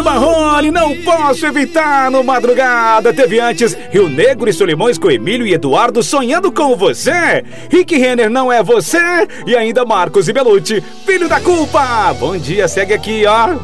Marrone, não posso evitar no Madrugada. Teve antes Rio Negro e Solimões com Emílio e Eduardo, Sonhando com Você. Rick Renner, Não É Você. E ainda Marcos e Belucci, Filho da Culpa. Bom dia, segue aqui, ó.